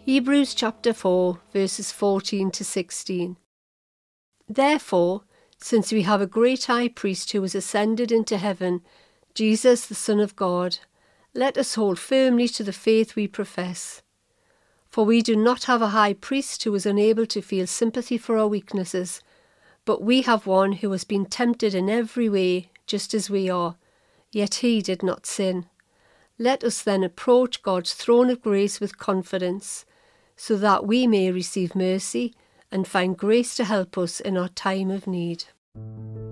Hebrews chapter 4, verses 14 to 16. Therefore, since we have a great high priest who has ascended into heaven, Jesus the Son of God, let us hold firmly to the faith we profess. For we do not have a high priest who is unable to feel sympathy for our weaknesses, but we have one who has been tempted in every way, just as we are, yet he did not sin. Let us then approach God's throne of grace with confidence, so that we may receive mercy and find grace to help us in our time of need.